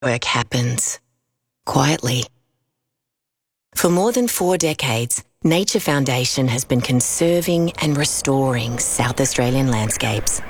work happens quietly. For more than 4 decades, Nature Foundation has been conserving and restoring South Australian landscapes,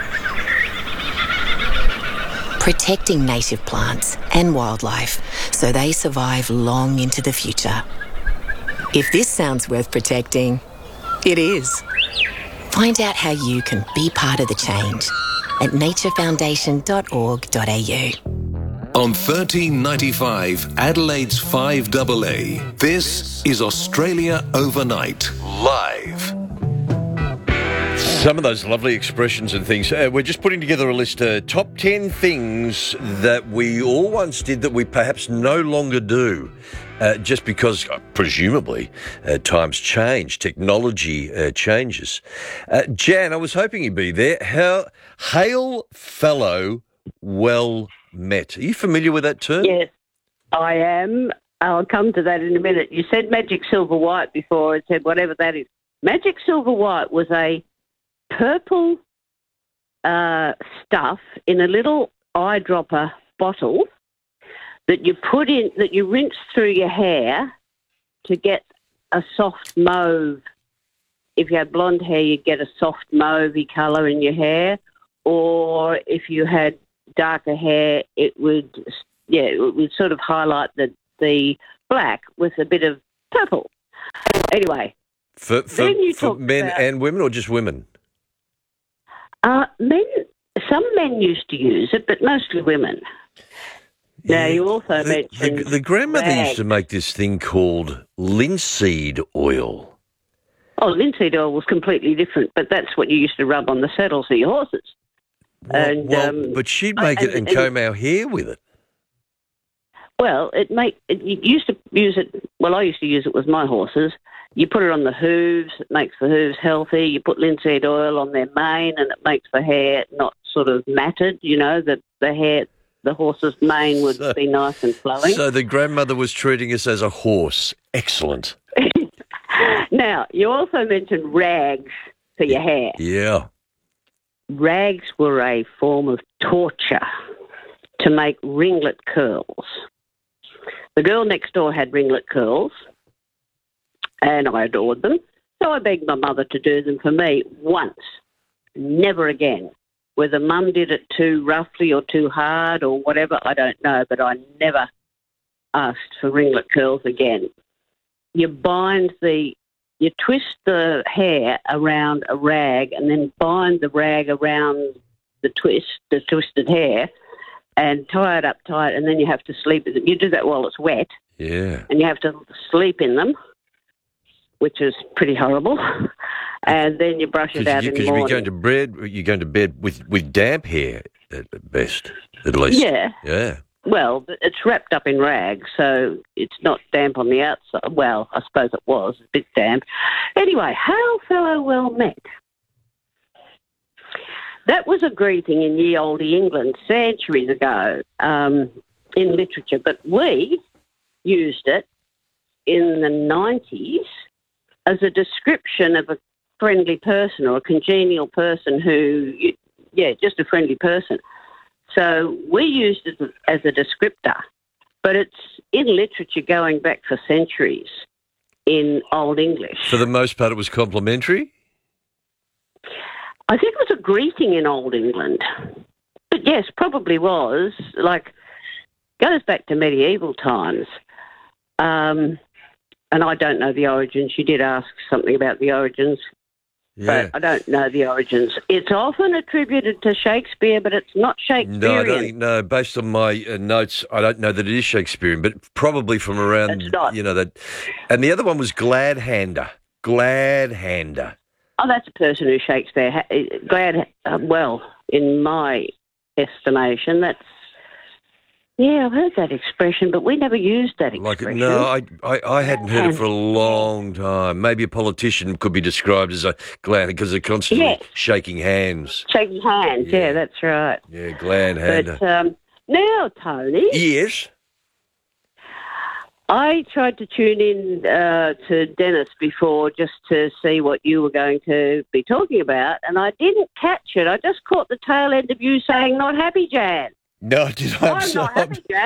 protecting native plants and wildlife so they survive long into the future. If this sounds worth protecting, it is. Find out how you can be part of the change at naturefoundation.org.au. On 1395 Adelaide's 5AA, this is Australia Overnight, live. Some of those lovely expressions and things. We're just putting together a list of top 10 things that we all once did that we perhaps no longer do. Just because, presumably, times change, technology changes. Jan, I was hoping you'd be there. Hail fellow, well met. Are you familiar with that term? Yes, I am. I'll come to that in a minute. You said magic silver white before. I said whatever that is. Magic silver white was a purple stuff in a little eyedropper bottle that you put in, that you rinse through your hair to get a soft mauve. If you had blonde hair, you'd get a soft mauvey colour in your hair, or if you had darker hair, it would sort of highlight the black with a bit of purple. Anyway, for men and women, or just women? Some men used to use it, but mostly women. Now, you also mentioned the grandmother rags. used to make this thing called linseed oil. Oh, linseed oil was completely different, but that's what you used to rub on the saddles of your horses. But she'd make it and comb our hair with it. Well, you used to use it. Well, I used to use it with my horses. You put it on the hooves; it makes the hooves healthy. You put linseed oil on their mane, and it makes the hair not sort of matted. You know, the hair, the horse's mane would be nice and flowing. So the grandmother was treating us as a horse. Excellent. Now, you also mentioned rags for your hair. Yeah. Rags were a form of torture to make ringlet curls. The girl next door had ringlet curls, and I adored them, so I begged my mother to do them for me once, never again. Whether Mum did it too roughly or too hard or whatever, I don't know, but I never asked for ringlet curls again. You twist the hair around a rag and then bind the rag around the twisted hair, and tie it up tight, and then you have to sleep with them. You do that while it's wet. Yeah. And you have to sleep in them, which is pretty horrible. And then you brush it out in the morning. Because you're going to bed with damp hair at best, at least. Yeah. Yeah. Well, it's wrapped up in rags, so it's not damp on the outside. Well, I suppose it was a bit damp. Anyway, hail fellow well met. That was a greeting in ye olde England centuries ago in literature, but we used it in the 90s as a description of a friendly person or a congenial person just a friendly person. So we used it as a descriptor, but it's in literature going back for centuries in Old English. For the most part, it was complimentary? I think it was a greeting in Old England. But yes, probably was. Goes back to medieval times. And I don't know the origins. You did ask something about the origins. Yeah. But I don't know the origins. It's often attributed to Shakespeare, but it's not Shakespearean. No, I don't think, no. Based on my notes, I don't know that it is Shakespearean, but probably from around, it's not. That. And the other one was Gladhander. Gladhander. Oh, that's a person who Shakespeare in my estimation, that's... Yeah, I've heard that expression, but we never used that expression. I hadn't heard it for a long time. Maybe a politician could be described as a glad because they're constantly shaking hands. Shaking hands, yeah, that's right. Yeah, Gladhander. But now, Tony. Yes? I tried to tune in to Dennis before just to see what you were going to be talking about, and I didn't catch it. I just caught the tail end of you saying, not happy, Jan. No, did I? I'm not happy, Jack.